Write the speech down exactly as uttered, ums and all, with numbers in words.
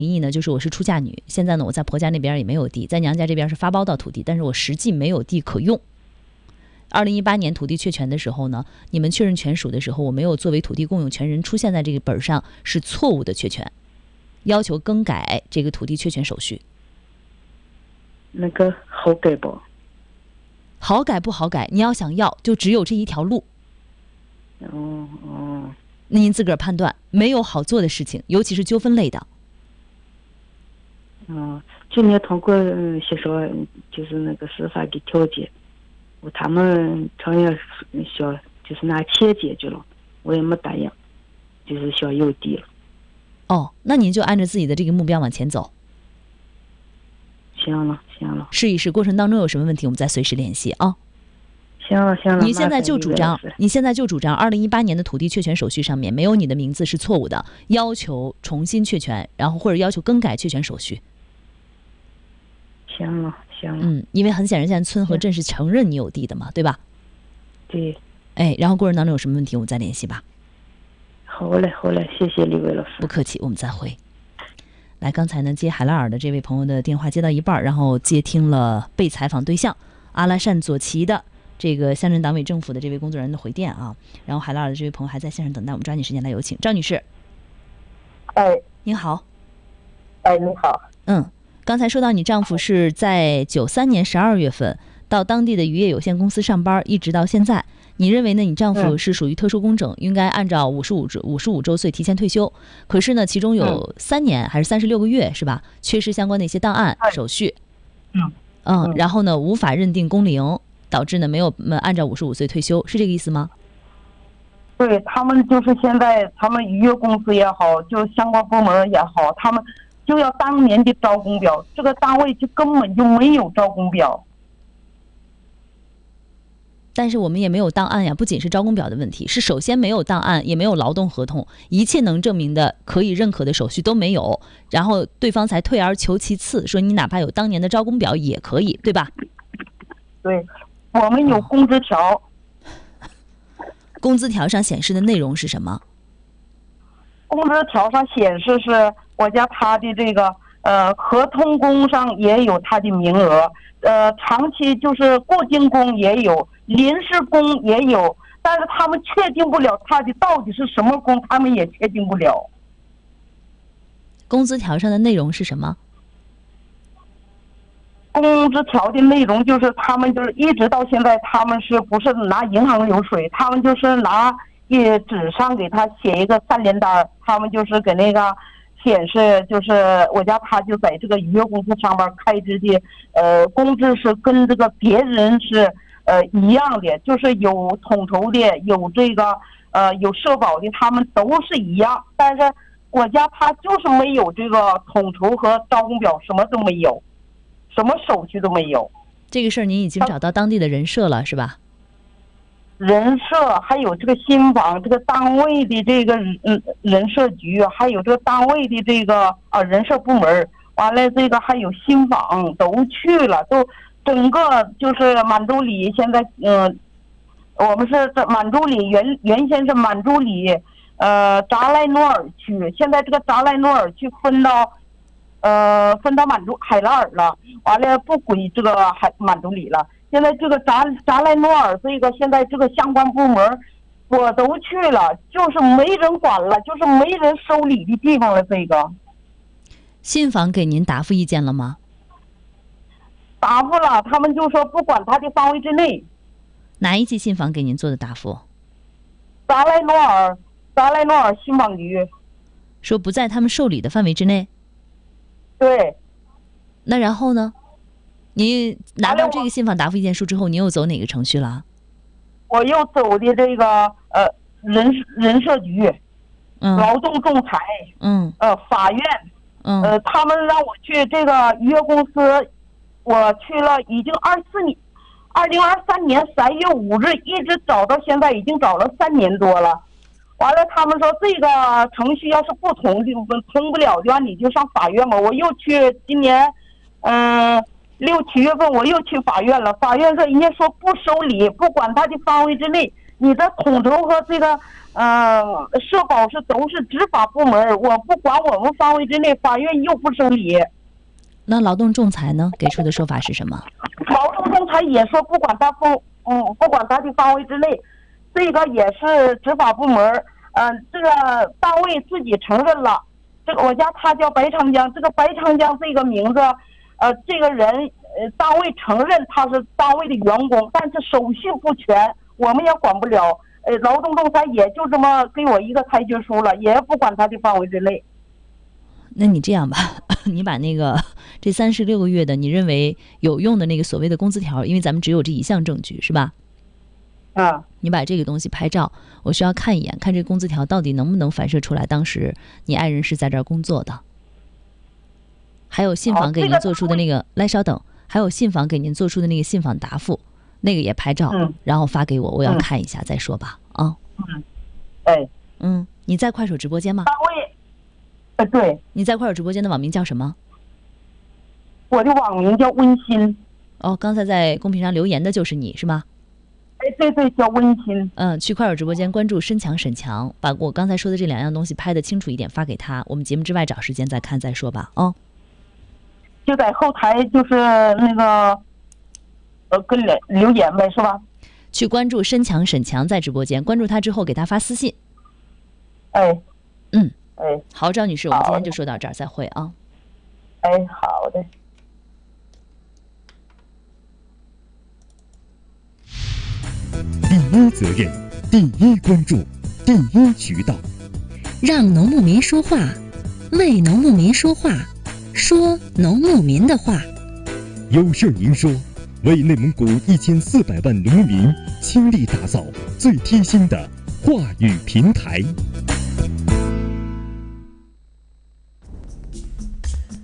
意呢，就是我是出嫁女，现在呢我在婆家那边也没有地，在娘家这边是发包到土地，但是我实际没有地可用。二零一八年土地确权的时候呢，你们确认权属的时候，我没有作为土地共有权人出现在这个本上，是错误的确权，要求更改这个土地确权手续。 那个好改不？ 好改不好改，你要想要，就只有这一条路。 哦哦， 那您自个儿判断，没有好做的事情，尤其是纠纷类的。 嗯，今年通过嗯协商，就是那个司法给调解，我他们常也想就是拿钱解决了，我也没答应，就是想有地了。 哦，那您就按照自己的这个目标往前走。 行了行了， 试一试，过程当中有什么问题，我们再随时联系啊。 行了行了， 你现在就主张，你现在就主张，二零一八年的土地确权手续上面没有你的名字是错误的，要求重新确权，然后或者要求更改确权手续。 行了行了， 嗯，因为很显然现在村和镇是承认你有地的嘛，对吧？ 对。 哎，然后过程当中有什么问题，我们再联系吧。 好嘞好嘞，谢谢李伟老师。 不客气，我们再会。来，刚才呢接海拉尔的这位朋友的电话接到一半，然后接听了被采访对象阿拉善左旗的这个乡镇党委政府的这位工作人员的回电啊，然后海拉尔的这位朋友还在线上等待，我们抓紧时间来有请赵女士。 哎， 您好。 哎，你好。 嗯，刚才说到你丈夫是在九三年十二月份到当地的渔业有限公司上班，一直到现在。你认为呢？你丈夫是属于特殊工种，嗯、应该按照五十五五十五周岁提前退休。可是呢，其中有三年还是三十六个月是吧？缺失相关的一些档案、手续。 嗯嗯，然后呢，无法认定工龄，导致呢没有按照五十五岁退休，是这个意思吗？ 对，他们就是现在，他们渔业公司也好，就相关部门也好，他们就要当年的招工表，这个单位就根本就没有招工表。 但是我们也没有档案呀，不仅是招工表的问题，是首先没有档案，也没有劳动合同，一切能证明的可以认可的手续都没有，然后对方才退而求其次，说你哪怕有当年的招工表也可以，对吧？ 对，我们有工资条。哦、 工资条上显示的内容是什么？ 工资条上显示是我家他的这个呃合同工上也有他的名额，呃长期就是过境工也有。临时工也有，但是他们确定不了他的到底是什么工，他们也确定不了。 工资条上的内容是什么？ 工资条的内容就是他们就是一直到现在，他们是不是拿银行流水？他们就是拿一纸上给他写一个三联单，他们就是给那个显示，就是我家他就在这个渔业公司上班，开支的呃工资是跟这个别人是。呃，一样的，就是有统筹的，有这个呃有社保的，他们都是一样。但是我家他就是没有这个统筹和招工表，什么都没有，什么手续都没有。 这个事儿您已经找到当地的人社了，是吧？ 人社还有这个新房这个单位的这个嗯人社局，还有这个单位的这个啊人社部门，完了这个还有新房都去了，都。整个就是满洲里，现在嗯、呃，我们是在满洲里原原先是满洲里，呃扎赖诺尔区，现在这个扎赖诺尔区分到，呃分到满洲海拉尔了，完了不归这个海满洲里了。现在这个扎扎赖诺尔这个现在这个相关部门，我都去了，就是没人管了，就是没人收理的地方了。这个信访给您答复意见了吗？ 答复了，他们就说不管他的范围之内。 哪一级信访给您做的答复？ 扎赖诺尔，扎赖诺尔信访局说不在他们受理的范围之内。 对。 那然后呢？您拿到这个信访答复意见书之后，您又走哪个程序了？ 我又走的这个呃人人社局， 嗯， 劳动仲裁， 嗯， 呃法院， 嗯， 呃他们让我去这个渔业公司。我去了，已经二四年，二零二三年三月五日一直找到现在，已经找了三年多了。完了，他们说这个程序要是不通的，通不了的话，你就上法院吧。我又去，今年，嗯，六七月份我又去法院了。法院说，人家说不受理，不管他的范围之内， 你的统筹和这个呃社保是都是执法部门，我不管我们范围之内，法院又不受理。 那劳动仲裁呢？给出的说法是什么？ 劳动仲裁也说不管他范，嗯，不管他的范围之内，这个也是执法部门，嗯、呃，这个单位自己承认了。这个我家他叫白长江，这个白长江这个名字，呃，这个人呃单位承认他是单位的员工，但是手续不全，我们也管不了。呃，劳动仲裁也就这么给我一个裁决书了，也不管他的范围之内。 那你这样吧，你把那个这三十六个月的你认为有用的那个所谓的工资条，因为咱们只有这一项证据是吧？ 啊， 你把这个东西拍照，我需要看一眼，看这个工资条到底能不能反射出来当时你爱人是在这儿工作的。还有信访给您做出的那个，来稍等，还有信访给您做出的那个信访答复，那个也拍照， 嗯、 然后发给我，我要看一下再说吧。啊， 嗯，哎， 嗯，你在快手直播间吗？ 单位，呃，对， 你在快手直播间的网名叫什么？ 我的网名叫温馨。 哦，刚才在公屏上留言的就是你是吗？ 哎，对对，叫温馨。 嗯，去快手直播间关注申强沈强，把我刚才说的这两样东西拍得清楚一点发给他，我们节目之外找时间再看再说吧。哦， 就在后台就是那个呃跟留留言呗，是吧？ 去关注申强沈强在直播间，关注他之后给他发私信。 哎， 嗯， 哎， 好，赵女士，我们今天就说到这儿，再会啊。 哎，好的。 第一责任，第一关注，第一渠道， 让农牧民说话，为农牧民说话，说农牧民的话。 有事您说，为内蒙古一千四百万农民倾力打造最贴心的话语平台。